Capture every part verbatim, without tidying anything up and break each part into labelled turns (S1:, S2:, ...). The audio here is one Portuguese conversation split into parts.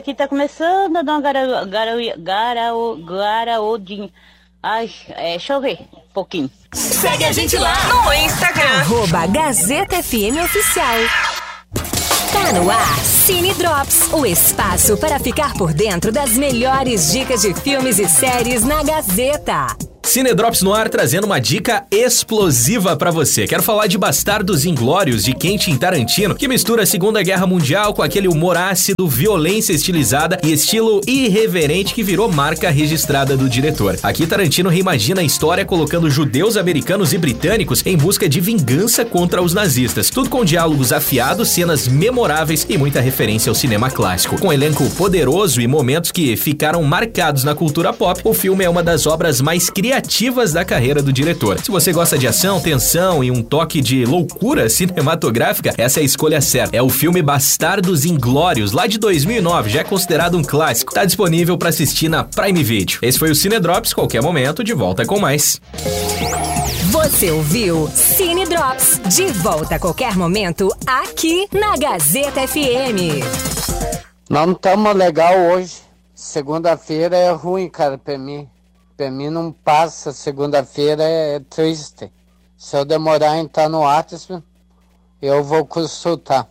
S1: aqui tá começando a dar uma gara, gara, gara, garaodinha. Ai, é, deixa eu ver um pouquinho.
S2: Segue a gente lá no Instagram.
S3: Arroba Gazeta F M Oficial. Tá no ar, Cine Drops, o espaço para ficar por dentro das melhores dicas de filmes e séries na Gazeta.
S4: Cine Drops no ar, trazendo uma dica explosiva pra você. Quero falar de Bastardos Inglórios, de Quentin Tarantino, que mistura a Segunda Guerra Mundial com aquele humor ácido, violência estilizada e estilo irreverente que virou marca registrada do diretor. Aqui Tarantino reimagina a história colocando judeus, americanos e britânicos em busca de vingança contra os nazistas. Tudo com diálogos afiados, cenas memoráveis e muita referência ao cinema clássico. Com um elenco poderoso e momentos que ficaram marcados na cultura pop, o filme é uma das obras mais criativas criativas da carreira do diretor. Se você gosta de ação, tensão e um toque de loucura cinematográfica, essa é a escolha certa. É o filme Bastardos Inglórios, lá de dois mil e nove, já é considerado um clássico. Tá disponível para assistir na Prime Video. Esse foi o Cine Drops, qualquer momento, de volta com mais.
S3: Você ouviu Cine Drops, de volta a qualquer momento, aqui na Gazeta F M.
S5: Não estamos legal hoje. Segunda-feira é ruim, cara, pra mim. Pra mim não passa, segunda-feira é, é triste. Se eu demorar em estar no WhatsApp, eu vou consultar.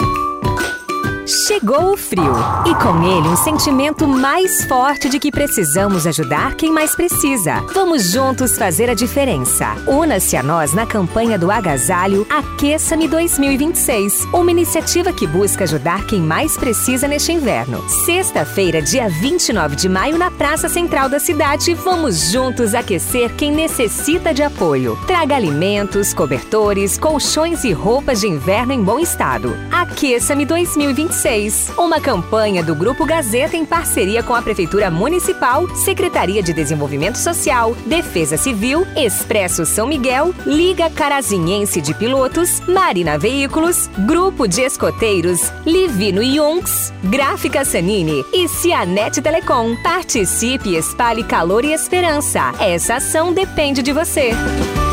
S3: Chegou o frio e com ele um sentimento mais forte de que precisamos ajudar quem mais precisa. Vamos juntos fazer a diferença. Una-se a nós na campanha do agasalho Aqueça-me dois mil e vinte e seis, uma iniciativa que busca ajudar quem mais precisa neste inverno. Sexta-feira, dia vinte e nove de maio, na Praça Central da cidade, vamos juntos aquecer quem necessita de apoio. Traga alimentos, cobertores, colchões e roupas de inverno em bom estado. Aqueça-me dois mil e vinte e seis, uma campanha do Grupo Gazeta em parceria com a Prefeitura Municipal, Secretaria de Desenvolvimento Social, Defesa Civil, Expresso São Miguel, Liga Carazinhense de Pilotos, Marina Veículos, Grupo de Escoteiros, Livino Yunks, Gráfica Sanini e Cianet Telecom. Participe e espalhe calor e esperança. Essa ação depende de você.